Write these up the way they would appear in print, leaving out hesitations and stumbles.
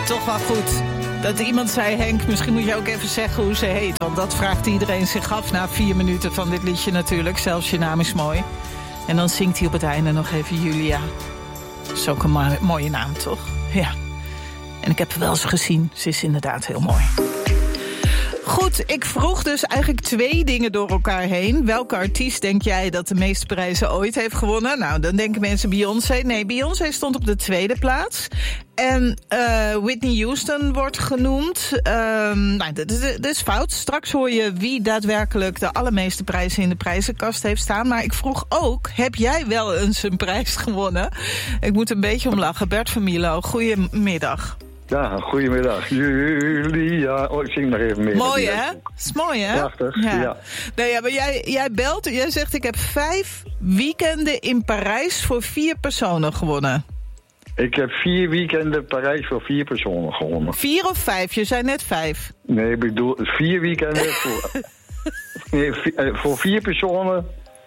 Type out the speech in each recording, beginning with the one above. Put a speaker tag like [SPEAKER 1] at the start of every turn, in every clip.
[SPEAKER 1] toch wel goed dat iemand zei... Henk, misschien moet je ook even zeggen hoe ze heet. Want dat vraagt iedereen zich af na 4 minuten van dit liedje natuurlijk. Zelfs je naam is mooi. En dan zingt hij op het einde nog even Julia. Dat is ook een mooie naam, toch? Ja. En ik heb haar wel eens gezien. Ze is inderdaad heel mooi. Goed, ik vroeg dus eigenlijk 2 dingen door elkaar heen. Welke artiest denk jij dat de meeste prijzen ooit heeft gewonnen? Nou, dan denken mensen Beyoncé. Nee, Beyoncé stond op de 2e plaats. En Whitney Houston wordt genoemd. Nou, dat is fout. Straks hoor je wie daadwerkelijk de allermeeste prijzen in de prijzenkast heeft staan. Maar ik vroeg ook, heb jij wel eens een prijs gewonnen? Ik moet een beetje om lachen. Bert van Milo, goedemiddag.
[SPEAKER 2] Ja, goedemiddag. Julia. Oh, ik zing nog even mee.
[SPEAKER 1] Mooi, hè? Is mooi, hè?
[SPEAKER 2] Prachtig, ja.
[SPEAKER 1] Nee, ja, maar jij belt en jij zegt... ik heb 5 weekenden in Parijs voor 4 personen gewonnen.
[SPEAKER 2] Ik heb 4 weekenden Parijs voor 4 personen gewonnen. 4
[SPEAKER 1] of 5? Je zei net 5.
[SPEAKER 2] Nee, ik bedoel 4 weekenden voor... nee, voor 4 personen...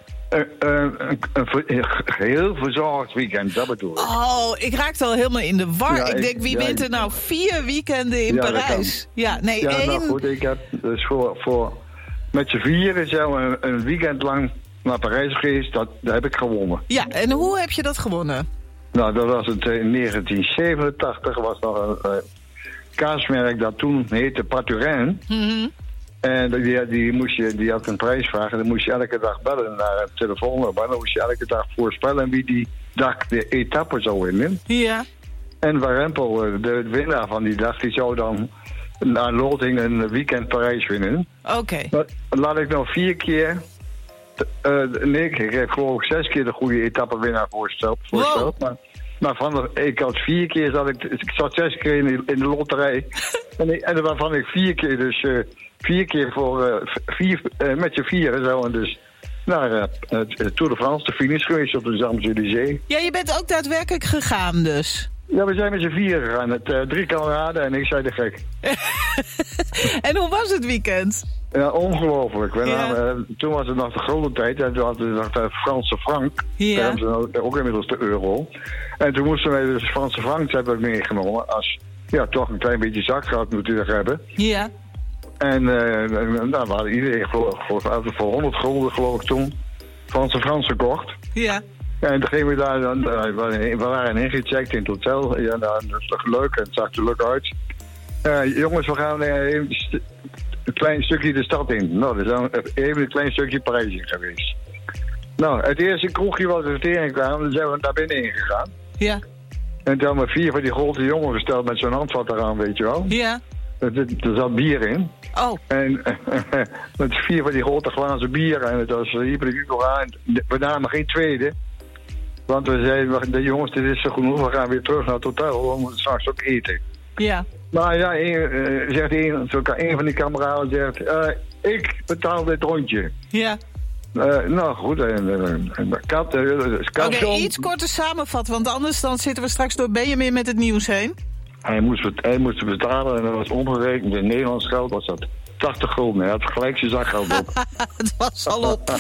[SPEAKER 2] Een heel verzorgd weekend, dat bedoel ik.
[SPEAKER 1] Oh, ik raakte al helemaal in de war. Ja, ik denk, wie wint er nou 4 weekenden in Parijs? Ja, nee, 1...
[SPEAKER 2] nou goed, ik heb dus voor met z'n 4 zo een weekend lang naar Parijs geweest. Dat heb ik gewonnen.
[SPEAKER 1] Ja, en hoe heb je dat gewonnen?
[SPEAKER 2] Nou, dat was het in 1987. Was nog een kaasmerk dat toen heette Paturin. Mm-hmm. En die had een prijs vragen. Dan moest je elke dag bellen naar het telefoonnummer. Dan moest je elke dag voorspellen wie die dag de etappe zou winnen.
[SPEAKER 1] Ja.
[SPEAKER 2] En Warempel, de winnaar van die dag, die zou dan naar loting een weekend Parijs winnen.
[SPEAKER 1] Oké.
[SPEAKER 2] Laat ik nou 4 keer... nee, ik heb geloof ik 6 keer de goede etappewinnaar voorgesteld.
[SPEAKER 1] Wow.
[SPEAKER 2] Maar ik had 4 keer, ik zat 6 keer in de loterij. en waarvan ik 4 keer dus... 4 keer voor 4 met je 4 zo. En dus naar Tour de France, de finish geweest op de Champs-Élysées.
[SPEAKER 1] Ja, je bent ook daadwerkelijk gegaan dus.
[SPEAKER 2] Ja, we zijn met z'n 4 gegaan. Met 3 kameraden en ik zei de gek.
[SPEAKER 1] En hoe was het weekend?
[SPEAKER 2] Ja, ongelooflijk. Toen was het nog de grote tijd. En toen hadden we nog de Franse frank. Ja. Daar hebben ze ook inmiddels de euro. En toen moesten wij dus Franse frank hebben meegenomen. Als toch een klein beetje zakgeld natuurlijk hebben.
[SPEAKER 1] Ja.
[SPEAKER 2] En we hadden iedereen voor 100 gulden geloof ik toen Frans gekocht.
[SPEAKER 1] Ja.
[SPEAKER 2] En toen gingen we daar dan, we waren ingecheckt in het hotel. Ja, nou, dat is toch leuk en het zag er leuk uit. Jongens, we gaan een klein stukje de stad in. Nou, dat is even een klein stukje Parijs in geweest. Nou, het eerste kroegje wat we meteen kwamen, dan zijn we naar binnen ingegaan.
[SPEAKER 1] Ja.
[SPEAKER 2] En toen hebben we 4 van die grote jongen gesteld met zo'n handvat eraan, weet je wel.
[SPEAKER 1] Ja.
[SPEAKER 2] Er zat bier in.
[SPEAKER 1] Oh.
[SPEAKER 2] En met 4 van die grote glazen bier. En het was hyper aan. We namen geen tweede. Want we zeiden, de jongens, dit is zo genoeg. We gaan weer terug naar het hotel. We moeten straks ook eten.
[SPEAKER 1] Ja.
[SPEAKER 2] Maar ja, zegt een van die kameraden zegt... ik betaal dit rondje.
[SPEAKER 1] Ja.
[SPEAKER 2] Nou goed.
[SPEAKER 1] Oké, iets korter samenvatten. Want anders dan zitten we straks door Benjamin met het nieuws heen.
[SPEAKER 2] Hij moest betalen en dat was omgerekend. In Nederlands geld was dat 80 gulden. Hij had gelijk zijn zakgeld op.
[SPEAKER 1] Het was al op.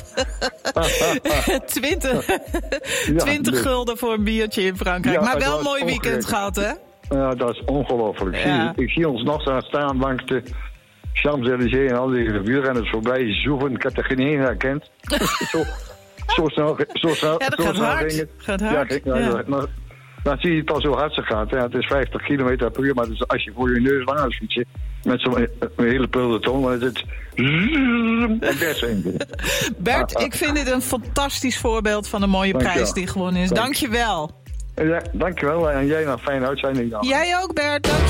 [SPEAKER 1] 20 gulden voor een biertje in Frankrijk. Ja, maar wel een mooi weekend gehad, hè?
[SPEAKER 2] Ja, dat is ongelooflijk. Ja. Ik zie ons nog staan langs de Champs-Élysées en al die wielrenners voorbij zoeven. Ik heb er geen ene herkend. zo snel.
[SPEAKER 1] Ja, dat gaat hard. Gaat hard.
[SPEAKER 2] Ja. Dan zie je het pas zo hard ze gaat. Ja, het is 50 km per uur, maar dus als je voor je neus langs fietsen met zo'n hele peloton, dan is het...
[SPEAKER 1] Bert, ik vind dit een fantastisch voorbeeld van een mooie prijs die gewonnen is. Dank je wel.
[SPEAKER 2] Ja, dank je wel. En jij nog een fijne uitzending dan.
[SPEAKER 1] Jij ook, Bert. Dank je.